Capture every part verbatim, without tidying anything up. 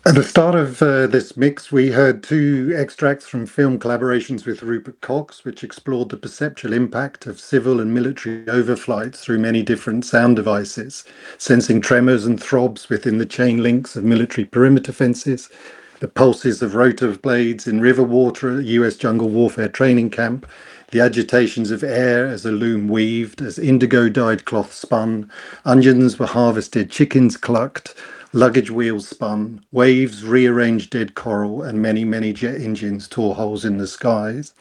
At the start of uh, this mix, we heard two extracts from film collaborations with Rupert Cox, which explored the perceptual impact of civil and military overflights through many different sound devices, sensing tremors and throbs within the chain links of military perimeter fences, the pulses of rotor blades in river water at a U S jungle warfare training camp, the agitations of air as a loom weaved, as indigo dyed cloth spun, onions were harvested, chickens clucked, luggage wheels spun, waves rearranged dead coral, and many, many jet engines tore holes in the skies.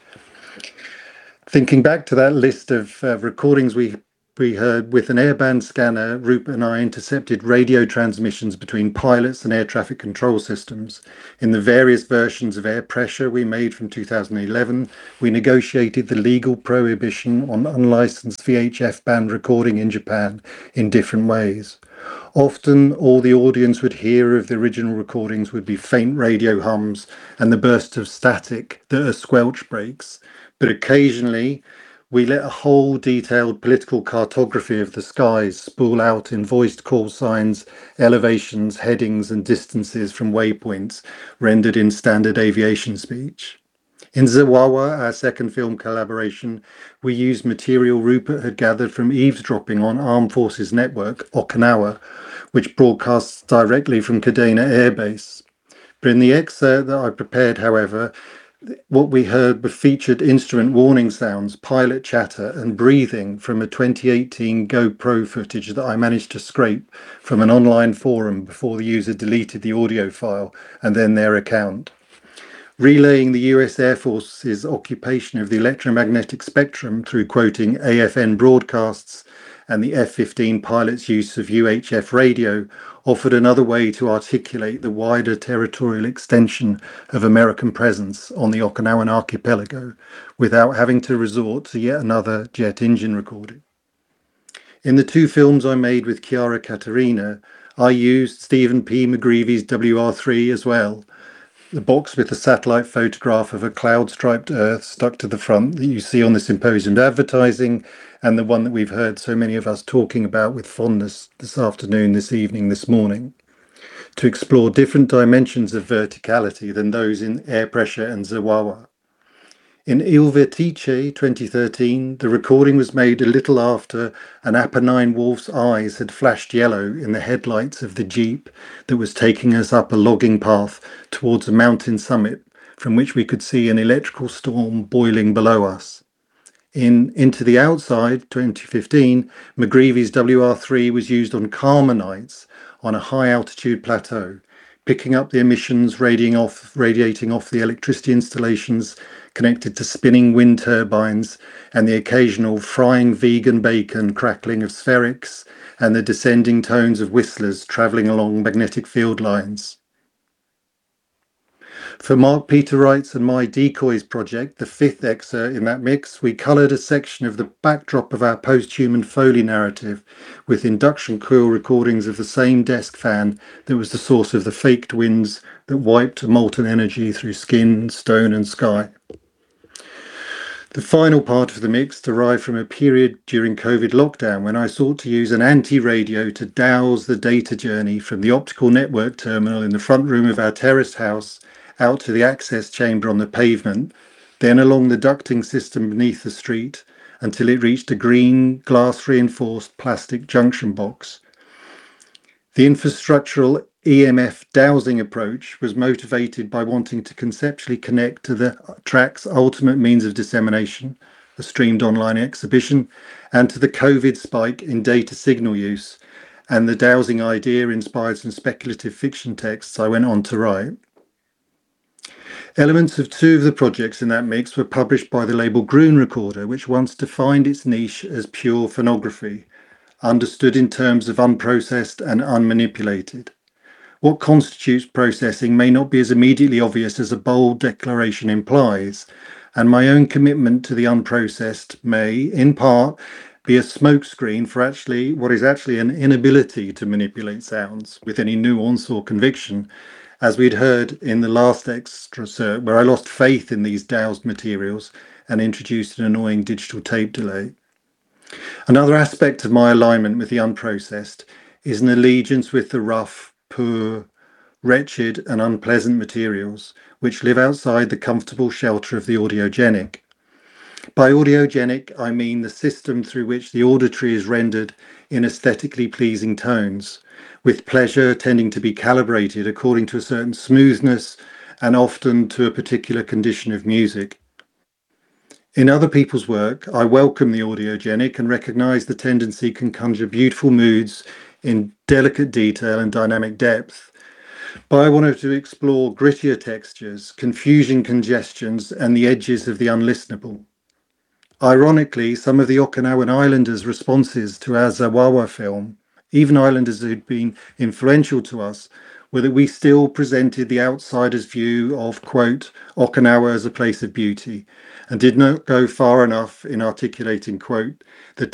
Thinking back to that list of uh, recordings we we heard, with an airband scanner, Rupert and I intercepted radio transmissions between pilots and air traffic control systems. In the various versions of air pressure we made from two thousand eleven, we negotiated the legal prohibition on unlicensed V H F band recording in Japan in different ways. Often, all the audience would hear of the original recordings would be faint radio hums and the burst of static that are squelch breaks. But occasionally, we let a whole detailed political cartography of the skies spool out in voiced call signs, elevations, headings, and distances from waypoints rendered in standard aviation speech. In Zawawa, our second film collaboration, we used material Rupert had gathered from eavesdropping on Armed Forces Network, Okinawa, which broadcasts directly from Kadena Air Base. But in the excerpt that I prepared, however, what we heard were featured instrument warning sounds, pilot chatter, and breathing from a twenty eighteen GoPro footage that I managed to scrape from an online forum before the user deleted the audio file and then their account. Relaying the U S Air Force's occupation of the electromagnetic spectrum through quoting A F N broadcasts and the F fifteen pilots' use of U H F radio offered another way to articulate the wider territorial extension of American presence on the Okinawan archipelago without having to resort to yet another jet engine recording. In the two films I made with Chiara Caterina, I used Stephen P. McGreevy's W R three as well, the box with the satellite photograph of a cloud-striped Earth stuck to the front that you see on the symposium advertising, and the one that we've heard so many of us talking about with fondness this afternoon, this evening, this morning, to explore different dimensions of verticality than those in air pressure and Zawawa. In Il Vertice twenty thirteen, the recording was made a little after an Apennine wolf's eyes had flashed yellow in the headlights of the Jeep that was taking us up a logging path towards a mountain summit from which we could see an electrical storm boiling below us. In Into the Outside twenty fifteen, McGreevy's W R three was used on calmer nights on a high altitude plateau, picking up the emissions radiating off, radiating off the electricity installations connected to spinning wind turbines and the occasional frying vegan bacon crackling of spherics and the descending tones of whistlers travelling along magnetic field lines. For Mark Peter Wright's and my Decoys project, the fifth excerpt in that mix, we coloured a section of the backdrop of our post-human Foley narrative with induction coil recordings of the same desk fan that was the source of the faked winds that wiped molten energy through skin, stone and sky. The final part of the mix derived from a period during COVID lockdown when I sought to use an anti-radio to douse the data journey from the optical network terminal in the front room of our terraced house out to the access chamber on the pavement, then along the ducting system beneath the street until it reached a green glass-reinforced plastic junction box. The infrastructural E M F dowsing approach was motivated by wanting to conceptually connect to the track's ultimate means of dissemination, a streamed online exhibition, and to the COVID spike in data signal use, and the dowsing idea inspired some speculative fiction texts I went on to write. Elements of two of the projects in that mix were published by the label Gruen Recorder, which once defined its niche as pure phonography, understood in terms of unprocessed and unmanipulated. What constitutes processing may not be as immediately obvious as a bold declaration implies, and my own commitment to the unprocessed may, in part, be a smokescreen for actually what is actually an inability to manipulate sounds with any nuance or conviction, as we'd heard in the last excerpt, where I lost faith in these doused materials and introduced an annoying digital tape delay. Another aspect of my alignment with the unprocessed is an allegiance with the rough, poor, wretched, and unpleasant materials, which live outside the comfortable shelter of the audiogenic. By audiogenic, I mean the system through which the auditory is rendered in aesthetically pleasing tones, with pleasure tending to be calibrated according to a certain smoothness and often to a particular condition of music. In other people's work, I welcome the audiogenic and recognize the tendency can conjure beautiful moods in delicate detail and dynamic depth. But I wanted to explore grittier textures, confusing congestions, and the edges of the unlistenable. Ironically, some of the Okinawan Islanders' responses to our Zawawa film, even islanders who'd been influential to us, were that we still presented the outsider's view of, quote, Okinawa as a place of beauty, and did not go far enough in articulating, quote, the